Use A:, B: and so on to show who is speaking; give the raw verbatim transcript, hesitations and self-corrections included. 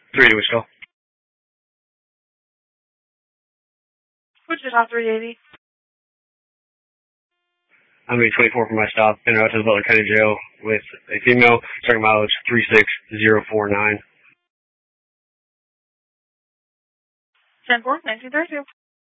A: three eighty Wichita.
B: Wichita three eighty.
A: I'm going to be twenty-four for my stop. En route to the Butler County Jail with a female, starting mileage three six zero four nine.
B: ten four, nineteen thirty-two.